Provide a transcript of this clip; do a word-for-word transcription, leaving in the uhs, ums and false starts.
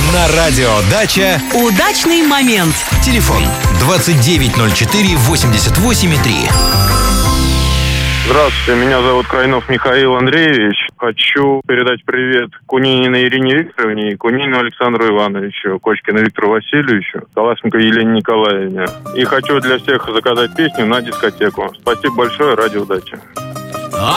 На радио «Дача» удачный момент. Телефон двадцать девять ноль четыре восемьдесят восемь три. Здравствуйте, меня зовут Крайнов Михаил Андреевич. Хочу передать привет Кунининой Ирине Викторовне и Кунину Александру Ивановичу, Кочкину Виктору Васильевичу, Коласенко Елене Николаевне. И хочу для всех заказать песню на дискотеку. Спасибо большое, радио «Дача».